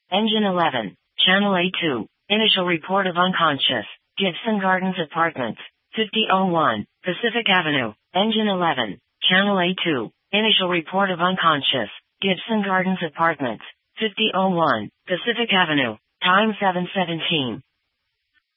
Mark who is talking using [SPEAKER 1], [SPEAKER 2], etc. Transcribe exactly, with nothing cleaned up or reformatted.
[SPEAKER 1] Engine eleven. Channel A two. Initial report of unconscious. Gibson Gardens Apartments. fifty oh one. Pacific Avenue. Engine eleven. Channel A two. Initial report of unconscious. Gibson Gardens Apartments. fifty oh one. Pacific Avenue. Time seven seventeen.